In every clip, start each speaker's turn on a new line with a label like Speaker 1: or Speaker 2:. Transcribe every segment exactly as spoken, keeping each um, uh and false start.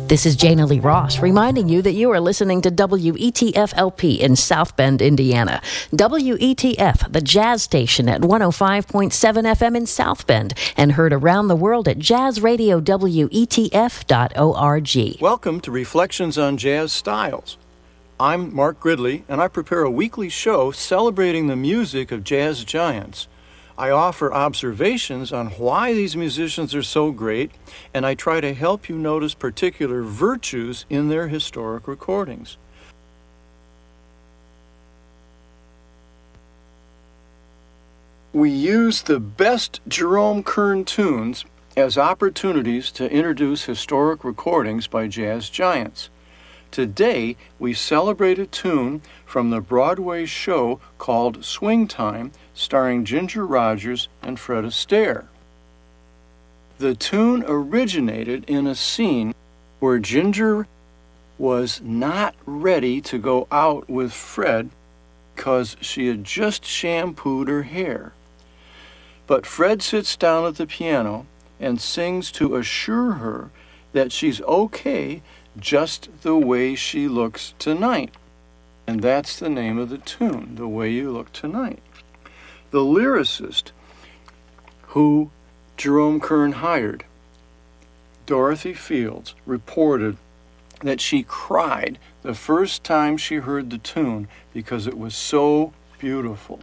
Speaker 1: This is Jana Lee Ross reminding you that you are listening to W E T F L P in South Bend, Indiana. W E T F, the jazz station at one oh five point seven F M in South Bend, and heard around the world at jazz radio w e t f dot org.
Speaker 2: Welcome to Reflections on Jazz Styles. I'm Mark Gridley, and I prepare a weekly show celebrating the music of jazz giants. I offer observations on why these musicians are so great, and I try to help you notice particular virtues in their historic recordings. We use the best Jerome Kern tunes as opportunities to introduce historic recordings by jazz giants. Today, we celebrate a tune from the Broadway show called Swing Time, starring Ginger Rogers and Fred Astaire. The tune originated in a scene where Ginger was not ready to go out with Fred because she had just shampooed her hair. But Fred sits down at the piano and sings to assure her that she's okay just the way she looks tonight. And that's the name of the tune, The Way You Look Tonight. The lyricist who Jerome Kern hired, Dorothy Fields, reported that she cried the first time she heard the tune because it was so beautiful.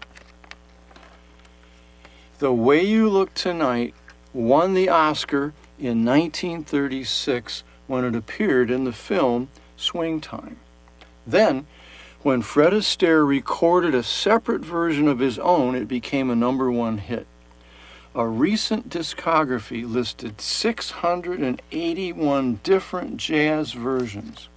Speaker 2: The Way You Look Tonight won the Oscar in nineteen thirty-six when it appeared in the film Swing Time. Then, when Fred Astaire recorded a separate version of his own, it became a number one hit. A recent discography listed six hundred eighty-one different jazz versions.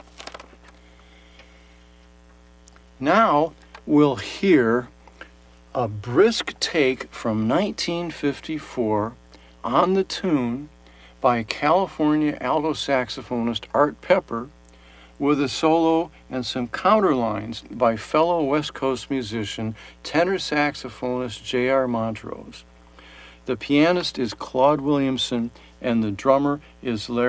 Speaker 2: Now we'll hear a brisk take from nineteen fifty-four on the tune by California alto saxophonist Art Pepper, with a solo and some counterlines by fellow West Coast musician, tenor saxophonist J R Montrose. The pianist is Claude Williamson, and the drummer is Larry